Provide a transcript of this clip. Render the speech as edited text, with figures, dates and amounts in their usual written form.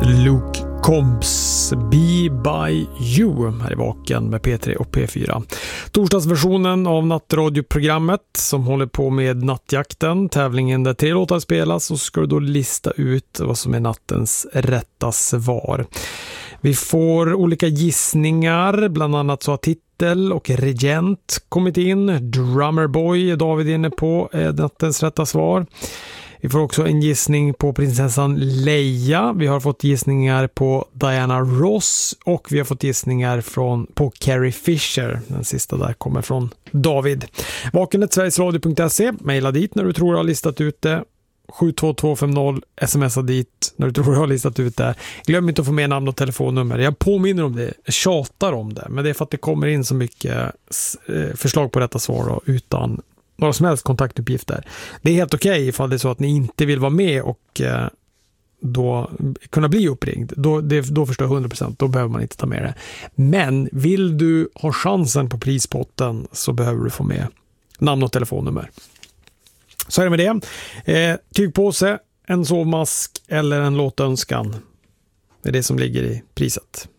Luke Combs Be By You här i Vaken med P3 och P4. Torsdagsversionen av nattradioprogrammet som håller på med nattjakten, tävlingen där 3 låtar spelas, och ska du då lista ut vad som är nattens rätta svar. Vi får olika gissningar, bland annat så har titel och regent kommit in. Drummerboy är David inne på nattens rätta svar. Vi får också en gissning på prinsessan Leia. Vi har fått gissningar på Diana Ross och vi har fått gissningar på Carrie Fisher. Den sista där kommer från David. Vakenet.sverigesradio.se. Maila dit när du tror du har listat ut det. 72250, smsa dit när du tror du har listat ut det. Glöm inte att få med namn och telefonnummer. Jag påminner om det, jag tjatar om det. Men det är för att det kommer in så mycket förslag på rätta svar då, utan några som helst kontaktuppgifter. Det är helt okej ifall det är så att ni inte vill vara med och då kunna bli uppringd. Då förstår jag 100%. Då behöver man inte ta med det. Men vill du ha chansen på prispotten så behöver du få med namn och telefonnummer. Så är det med det. Tygpåse, en sovmask eller en låtönskan. Det är det som ligger i priset.